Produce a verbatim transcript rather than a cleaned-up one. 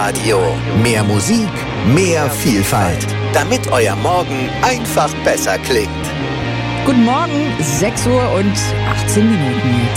Live-Radio. Mehr Musik, mehr Vielfalt. Damit euer Morgen einfach besser klingt. Guten Morgen, sechs Uhr und achtzehn Minuten jetzt.